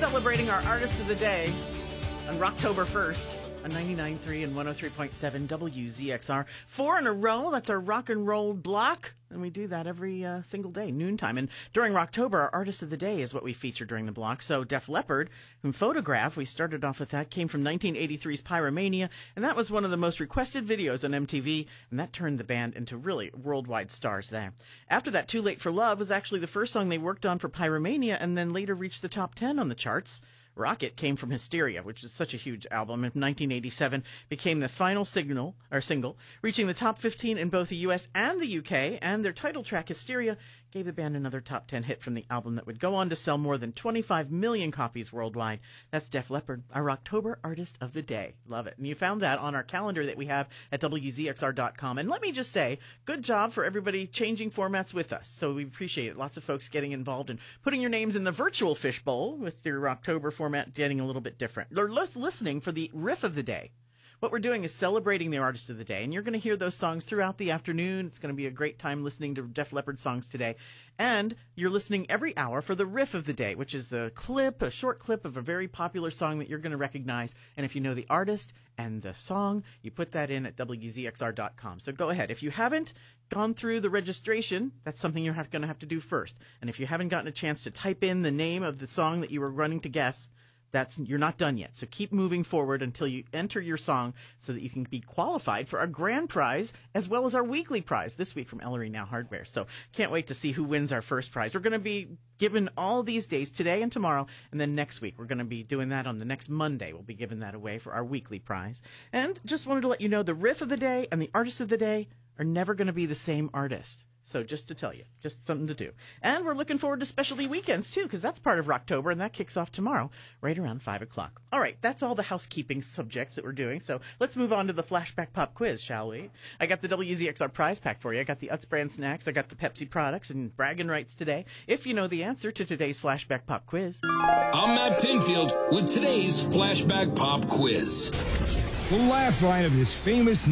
celebrating our Artist of the Day on Rocktober 1st on 99.3 and 103.7 WZXR. 4 in a row. That's our rock and roll block. And we do that every single day, noontime. And during Rocktober, our Artist of the Day is what we feature during the block. So Def Leppard, from Photograph, we started off with that, came from 1983's Pyromania. And that was one of the most requested videos on MTV. And that turned the band into really worldwide stars there. After that, Too Late for Love was actually the first song they worked on for Pyromania and then later reached the top 10 on the charts. Rocket came from Hysteria, which is such a huge album. In 1987, became the final single, reaching the top 15 in both the U.S. and the U.K., and their title track, Hysteria, gave the band another top 10 hit from the album that would go on to sell more than 25 million copies worldwide. That's Def Leppard, our Rocktober Artist of the Day. Love it. And you found that on our calendar that we have at WZXR.com. And let me just say, good job for everybody changing formats with us. So we appreciate it. Lots of folks getting involved and putting your names in the virtual fishbowl with your Rocktober format getting a little bit different. Or listening for the riff of the day. What we're doing is celebrating the Artist of the Day, and you're going to hear those songs throughout the afternoon. It's going to be a great time listening to Def Leppard songs today. And you're listening every hour for the riff of the day, which is a short clip of a very popular song that you're going to recognize. And if you know the artist and the song, you put that in at WZXR.com. So go ahead. If you haven't gone through the registration, that's something you're going to have to do first. And if you haven't gotten a chance to type in the name of the song that you were running to guess, you're not done yet. So keep moving forward until you enter your song so that you can be qualified for our grand prize as well as our weekly prize this week from Ellery Now Hardware. So can't wait to see who wins our first prize. We're going to be given all these days, today and tomorrow, and then next week we're going to be doing that on the next Monday. We'll be giving that away for our weekly prize. And just wanted to let you know the riff of the day and the artist of the day are never going to be the same artist. So just to tell you, just something to do. And we're looking forward to specialty weekends, too, because that's part of Rocktober, and that kicks off tomorrow, right around 5 o'clock. All right, that's all the housekeeping subjects that we're doing, so let's move on to the Flashback Pop Quiz, shall we? I got the WZXR prize pack for you. I got the Utz brand snacks, I got the Pepsi products, and bragging rights today. If you know the answer to today's Flashback Pop Quiz. I'm Matt Pinfield with today's Flashback Pop Quiz. The last line of his famous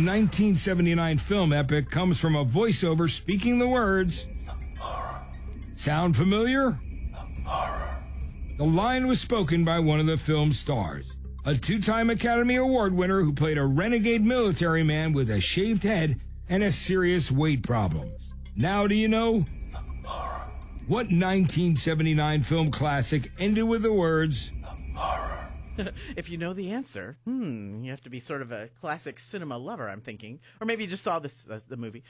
1979 film epic comes from a voiceover speaking the words, "Horror." Sound familiar? Horror. The line was spoken by one of the film's stars, a two-time Academy Award winner who played a renegade military man with a shaved head and a serious weight problem. Now do you know? Horror. What 1979 film classic ended with the words, "Horror"? If you know the answer, you have to be sort of a classic cinema lover, I'm thinking. Or maybe you just saw the movie.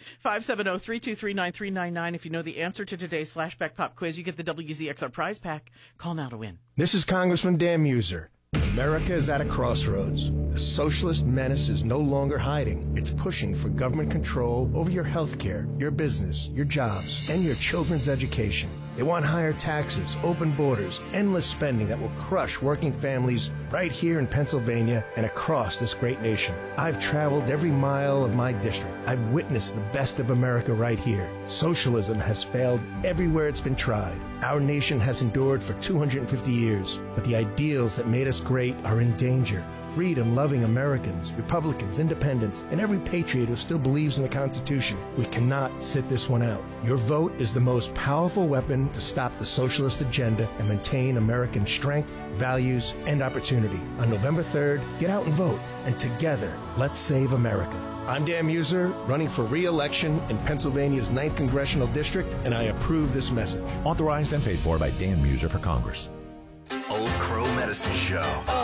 570-323-9399. If you know the answer to today's Flashback Pop Quiz, you get the WZXR prize pack. Call now to win. This is Congressman Dan Muser. America is at a crossroads. The socialist menace is no longer hiding. It's pushing for government control over your health care, your business, your jobs, and your children's education. They want higher taxes, open borders, endless spending that will crush working families right here in Pennsylvania and across this great nation. I've traveled every mile of my district. I've witnessed the best of America right here. Socialism has failed everywhere it's been tried. Our nation has endured for 250 years, but the ideals that made us great are in danger. Freedom-loving Americans, Republicans, Independents, and every patriot who still believes in the Constitution. We cannot sit this one out. Your vote is the most powerful weapon to stop the socialist agenda and maintain American strength, values, and opportunity. On November 3rd, get out and vote, and together, let's save America. I'm Dan Muser, running for re-election in Pennsylvania's 9th Congressional District, and I approve this message. Authorized and paid for by Dan Muser for Congress. Old Crow Medicine Show.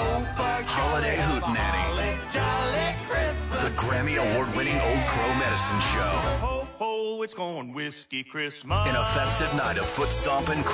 Holiday Hootenanny. The Grammy Award-winning Old Crow Medicine Show. Ho, ho, it's going whiskey Christmas. In a festive night of foot stomping,